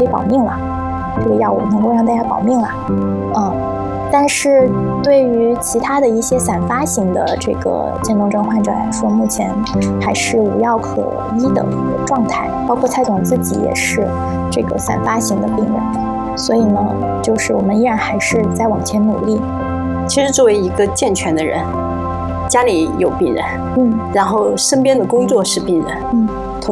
可以保命了，这个药物能够让大家保命了。但是对于其他的一些散发型的这个渐冻症患者来说，目前还是无药可医的一个状态，包括蔡总自己也是这个散发型的病人，所以呢，就是我们依然还是在往前努力。 其实作为一个健全的人，家里有病人，然后身边的工作是病人，